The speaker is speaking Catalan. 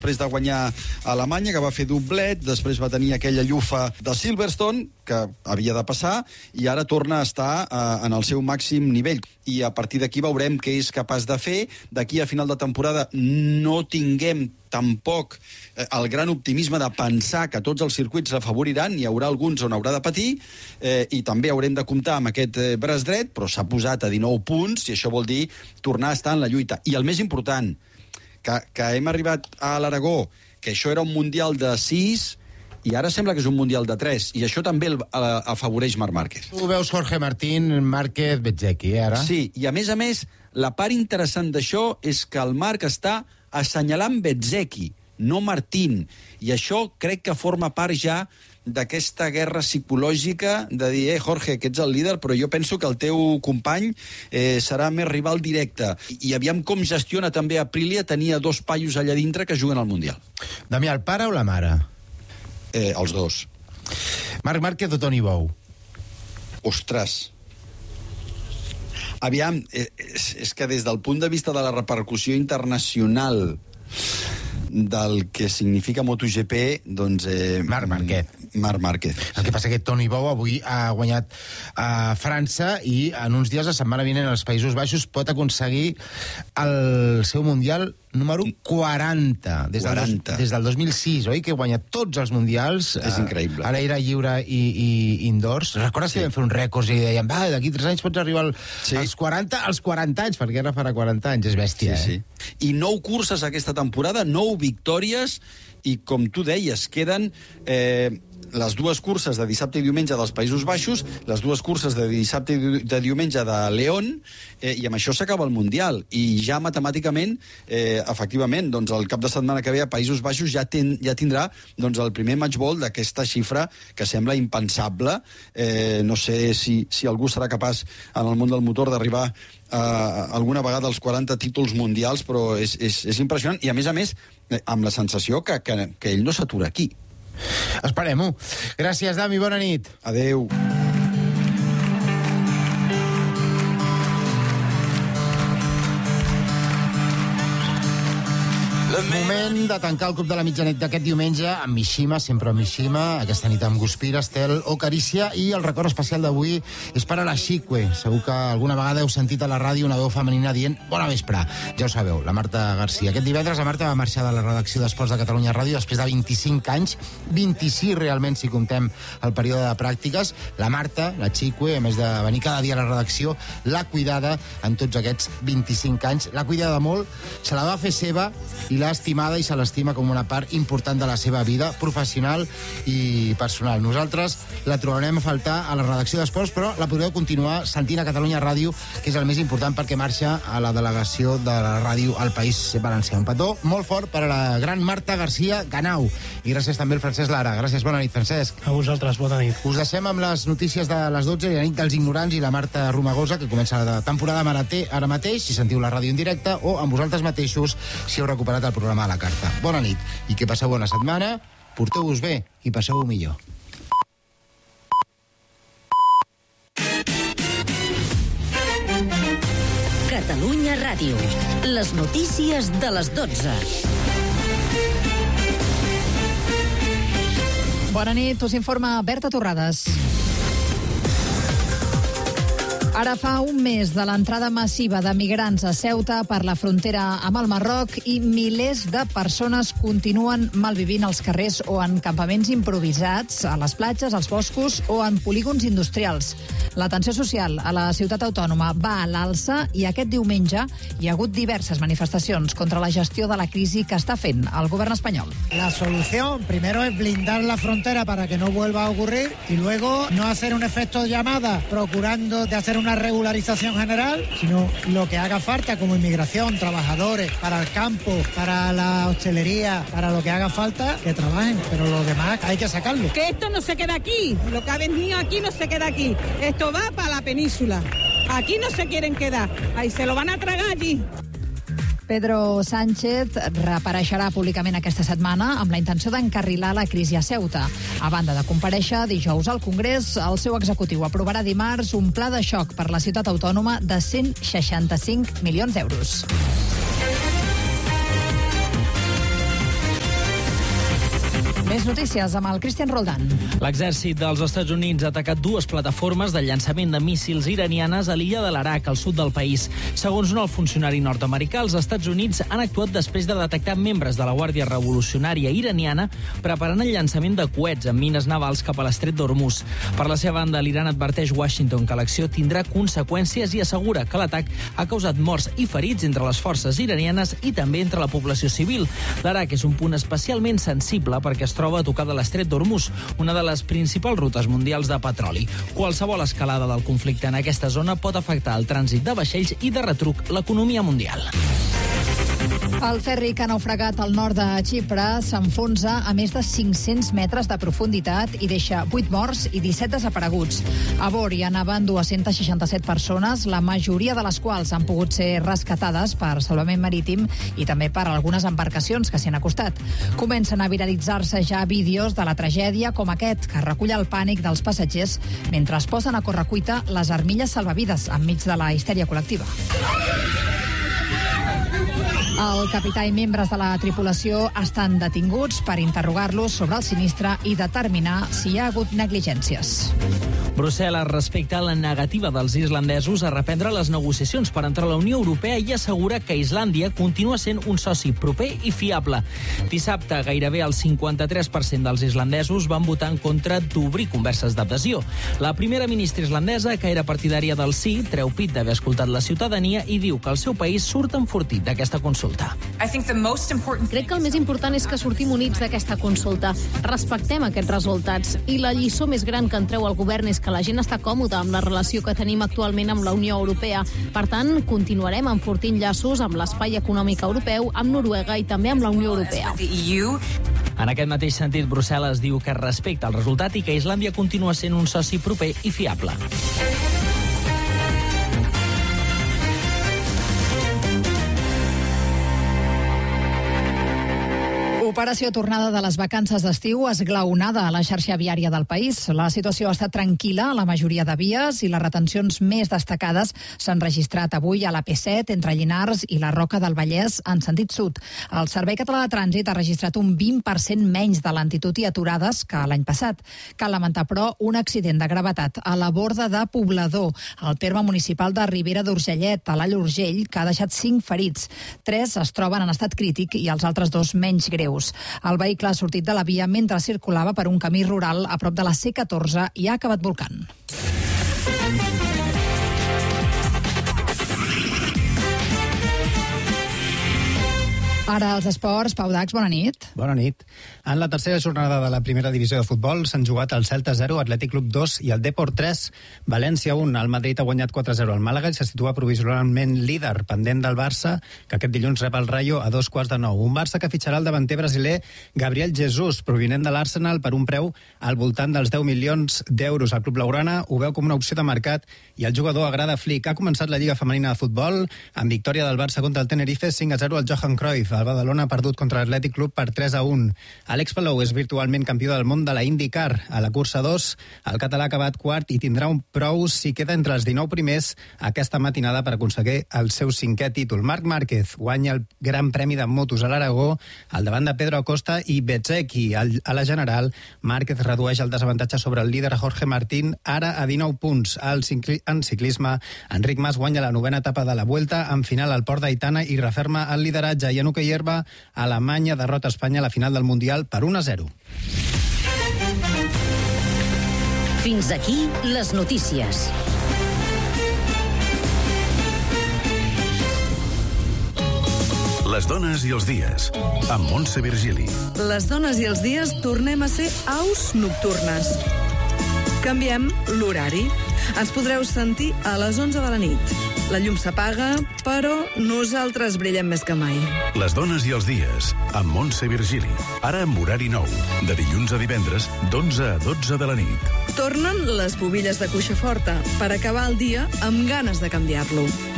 després de guanyar a Alemanya, que va fer doblet, després va tenir aquella llufa de Silverstone, que havia de passar, i ara torna a estar en el seu màxim nivell. I a partir d'aquí veurem què és capaç de fer. D'aquí a final de temporada no tinguem tampoc el gran optimisme de pensar que tots els circuits l'afavoriran, hi haurà alguns on haurà de patir, i també haurem de comptar amb aquest braç dret, però s'ha posat a 19 punts, i això vol dir tornar a estar en la lluita. I el més important, que hem arribat a l'Aragó, que això era un Mundial de 6, i ara sembla que és un Mundial de 3, i això també afavoreix Marc Márquez. Tu veus Jorge Martín, Márquez, Bezzecchi, ara? Sí, i a més, la part interessant d'això és que el Marc està assenyalant Bezzecchi, no Martín, i això crec que forma part ja d'aquesta guerra psicològica de dir, Jorge, que ets el líder, però jo penso que el teu company serà més rival directe. I aviam com gestiona també Aprilia, tenia 2 paios allà dintre que juguen al Mundial. Damià, el pare o la mare? Els dos. Marc Márquez o Toni Bou? Ostres. Aviam, és que des del punt de vista de la repercussió internacional del que significa MotoGP, doncs... Marc Márquez. Marc Márquez. El que passa que Toni Bou avui ha guanyat a França i en uns dies, la setmana vinent, als Països Baixos, pot aconseguir el seu Mundial número 40. Des del 2006, oi? Que guanya tots els Mundials. És increïble. Ara era lliure i indoors. Recordes que vam fer uns rècords i dèiem, d'aquí 3 anys pots arribar als 40 anys, perquè ara farà 40 anys. És bèstia, sí. I 9 curses aquesta temporada, 9 victòries, i com tu deies, queden les 2 curses de dissabte i diumenge dels Països Baixos, les 2 curses de dissabte i de diumenge de León, i amb això s'acaba el Mundial. I ja matemàticament, efectivament, doncs el cap de setmana que ve a Països Baixos ja tindrà doncs, el primer matchball d'aquesta xifra que sembla impensable. No sé si algú serà capaç en el món del motor d'arribar alguna vegada als 40 títols mundials, però és impressionant. I a més, amb la sensació que ell no s'atura aquí. Esperem-ho. Gràcies, Dami, bona nit. Adéu. Moment de tancar el Club de la Mitjanit d'aquest diumenge amb Mishima, sempre amb Mishima, aquesta nit amb Guspira, Estel o Carícia, i el record especial d'avui és per a la Xicue. Segur que alguna vegada heu sentit a la ràdio una veu femenina dient bona vespre. Ja ho sabeu, la Marta Garcia. Aquest divendres la Marta va marxar de la redacció d'Esports de Catalunya Ràdio després de 25 anys, 26 realment si comptem el període de pràctiques. La Marta, la Xicue, a més de venir cada dia a la redacció, l'ha cuidada en tots aquests 25 anys. L'ha cuidada molt, se la va fer seva i l'ha estimada i se l'estima com una part important de la seva vida professional i personal. Nosaltres la trobarem a faltar a la redacció d'Esports, però la podreu continuar sentint a Catalunya Ràdio, que és el més important perquè marxa a la delegació de la ràdio al País Valencià. Un petó molt fort per a la gran Marta Garcia Ganau. I gràcies també al Francesc Lara. Gràcies, bona nit, Francesc. A vosaltres, bona nit. Us deixem amb les notícies de les 12 i la nit dels ignorants i la Marta Romagosa, que comença la temporada ara mateix, si sentiu la ràdio en directe, o amb vosaltres mateixos, si heu recuperat el programa a la carta. Bona nit i que passeu bona setmana, porteu-vos bé i passeu-ho millor. Catalunya Ràdio. Les notícies de les 12. Bona nit, us informa Berta Torrades. Ara fa un mes de l'entrada massiva de migrants a Ceuta per la frontera amb el Marroc i milers de persones continuen malvivint als carrers o en campaments improvisats, a les platges, als boscos o en polígons industrials. La tensió social a la ciutat autònoma va a l'alça i aquest diumenge hi ha hagut diverses manifestacions contra la gestió de la crisi que està fent el govern espanyol. La solución primero es blindar la frontera para que no vuelva a ocurrir y luego no hacer un efecto de llamada procurando de hacer una regularización general, sino lo que haga falta como inmigración, trabajadores, para el campo, para la hostelería, para lo que haga falta, que trabajen, pero lo demás hay que sacarlo. Que esto no se queda aquí, lo que ha venido aquí no se queda aquí, esto va para la península, aquí no se quieren quedar, ahí se lo van a tragar allí. Pedro Sánchez reapareixerà públicament aquesta setmana amb la intenció d'encarrilar la crisi a Ceuta. A banda de comparèixer dijous al Congrés, el seu executiu aprovarà dimarts un pla de xoc per la ciutat autònoma de 165 milions d'euros. Més notícies amb el Cristian Roldán. L'exèrcit dels Estats Units ha atacat 2 plataformes de llançament de míssils iranianes a l'illa de l'Arak, al sud del país. Segons un alt funcionari nord-americà, els Estats Units han actuat després de detectar membres de la Guàrdia Revolucionària iraniana preparant el llançament de coets amb mines navals cap a l'estret d'Hormuz. Per la seva banda, l'Iran adverteix Washington que l'acció tindrà conseqüències i assegura que l'atac ha causat morts i ferits entre les forces iranianes i també entre la població civil. L'Arak és un punt especialment sensible perquè es troba a tocar de l'estret d'Hormuz, una de les principals rutes mundials de petroli. Qualsevol escalada del conflicte en aquesta zona pot afectar el trànsit de vaixells i de retruc l'economia mundial. El ferri que ha naufragat al nord de Xipre s'enfonsa a més de 500 metres de profunditat i deixa 8 morts i 17 desapareguts. A bord hi anaven 267 persones, la majoria de les quals han pogut ser rescatades per salvament marítim i també per algunes embarcacions que s'hi han acostat. Comencen a viralitzar-se ja vídeos de la tragèdia com aquest, que recull el pànic dels passatgers mentre es posen a correcuita les armilles salvavides enmig de la histèria col·lectiva. El capità i membres de la tripulació estan detinguts per interrogar-los sobre el sinistre i determinar si hi ha hagut negligències. Brussel·les respecta la negativa dels islandesos a reprendre les negociacions per entrar a la Unió Europea i assegura que Islàndia continua sent un soci proper i fiable. Dissabte, gairebé el 53% dels islandesos van votar en contra d'obrir converses d'adhesió. La primera ministra islandesa, que era partidària del sí, treu pit d'haver escoltat la ciutadania i diu que el seu país surt enfortit d'aquesta consulta. Crec que el més important és que sortim units d'aquesta consulta. Respectem aquests resultats. I la lliçó més gran que en treu el govern és que la gent està còmoda amb la relació que tenim actualment amb la Unió Europea. Per tant, continuarem enfortint llaços amb l'Espai Econòmic Europeu, amb Noruega i també amb la Unió Europea. En aquest mateix sentit, Brussel·les diu que respecta el resultat i que Islàndia continua sent un soci proper i fiable. Operació tornada de les vacances d'estiu esglaonada a la xarxa viària del país. La situació ha estat tranquil·la a la majoria de vies i les retencions més destacades s'han registrat avui a la P7 entre Llinars i la Roca del Vallès en sentit sud. El Servei Català de Trànsit ha registrat un 20% menys de lentitud i aturades que l'any passat. Cal lamentar, però, un accident de gravetat a la borda de Poblador, al terme municipal de Ribera d'Urgellet, a l'All Urgell, que ha deixat 5 ferits. 3 es troben en estat crític i els altres 2 menys greus. El vehicle ha sortit de la via mentre circulava per un camí rural a prop de la C14 i ha acabat volcant. Ara els esports. Pau Dax, bona nit. Bona nit. En la tercera jornada de la primera divisió de futbol s'han jugat el Celta 0, Atlètic Club 2 i el Depor 3, València 1. El Madrid ha guanyat 4-0 al Màlaga i se situa provisionalment líder, pendent del Barça, que aquest dilluns rep el Rayo a 8:45. Un Barça que fitxarà el davanter brasiler Gabriel Jesus, provinent de l'Arsenal, per un preu al voltant dels 10 milions d'euros. El club blaugrana ho veu com una opció de mercat i el jugador agrada Flick. Ha començat la Lliga Femenina de Futbol amb victòria del Barça contra el Tenerife 5-0 al Johan Cruyff. El Badalona ha perdut contra l'Atlètic Club per 3-1. Àlex Palou és virtualment campió del món de la IndyCar. A la cursa 2, el català ha acabat quart i tindrà un prou si queda entre els 19 primers aquesta matinada per aconseguir el seu 5è títol. Marc Márquez guanya el Gran Premi de Motos a l'Aragó al davant de Pedro Acosta i Bezzecchi. A la general, Márquez redueix el desavantatge sobre el líder Jorge Martín, ara a 19 punts. En ciclisme, Enric Mas guanya la 9a etapa de la Vuelta en final al Port d'Aitana i referma el lideratge. I en hoquei herba, Alemanya derrota Espanya a la final del Mundial per 1-0. Fins aquí les notícies. Les dones i els dies, amb Montse Virgili. Les dones i els dies tornem a ser aus nocturnes. Canviem l'horari. Ens podreu sentir a les 11 de la nit. La llum s'apaga, però nosaltres brillem més que mai. Les dones i els dies, amb Montse Virgili. Ara amb horari nou, de dilluns a divendres, d'11 a 12 de la nit. Tornen les bobilles de cuixa forta per acabar el dia amb ganes de canviar-lo.